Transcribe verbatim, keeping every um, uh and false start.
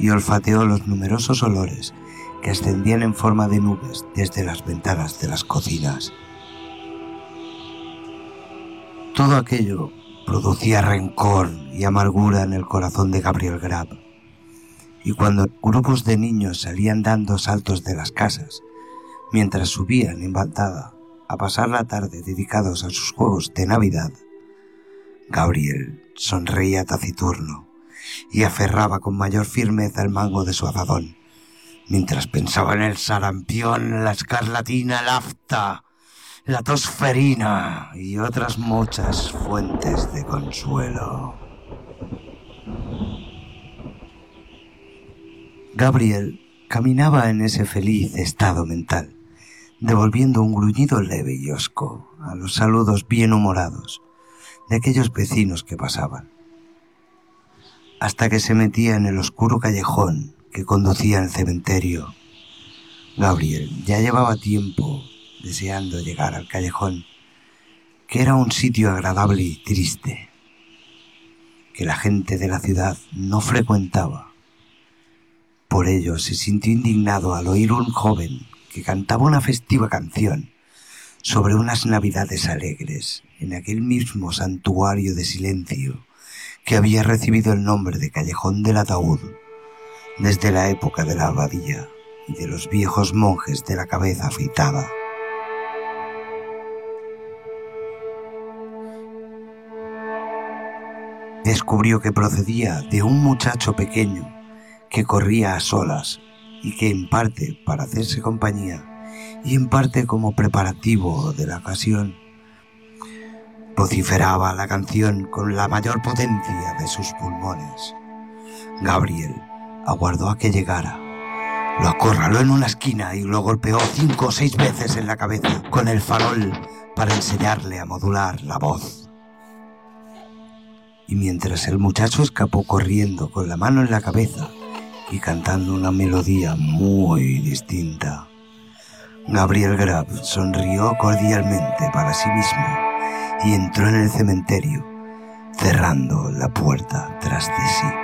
y olfateó los numerosos olores que ascendían en forma de nubes desde las ventanas de las cocinas. Todo aquello producía rencor y amargura en el corazón de Gabriel Grab, y cuando grupos de niños salían dando saltos de las casas, mientras subían en bandada a pasar la tarde dedicados a sus juegos de Navidad, Gabriel sonreía taciturno y aferraba con mayor firmeza el mango de su azadón, mientras pensaba en el sarampión, la escarlatina, el afta, la tosferina y otras muchas fuentes de consuelo. Gabriel caminaba en ese feliz estado mental, devolviendo un gruñido leve y hosco a los saludos bien humorados de aquellos vecinos que pasaban, hasta que se metía en el oscuro callejón que conducía al cementerio. Gabriel ya llevaba tiempo deseando llegar al callejón, que era un sitio agradable y triste, que la gente de la ciudad no frecuentaba. Por ello se sintió indignado al oír un joven que cantaba una festiva canción sobre unas navidades alegres en aquel mismo santuario de silencio que había recibido el nombre de Callejón del Ataúd desde la época de la abadía y de los viejos monjes de la cabeza afeitada. Descubrió que procedía de un muchacho pequeño que corría a solas y que en parte para hacerse compañía y en parte como preparativo de la ocasión vociferaba la canción con la mayor potencia de sus pulmones. Gabriel aguardó a que llegara, lo acorraló en una esquina y lo golpeó cinco o seis veces en la cabeza con el farol para enseñarle a modular la voz. Y mientras el muchacho escapó corriendo con la mano en la cabeza y cantando una melodía muy distinta, Gabriel Grab sonrió cordialmente para sí mismo y entró en el cementerio, cerrando la puerta tras de sí.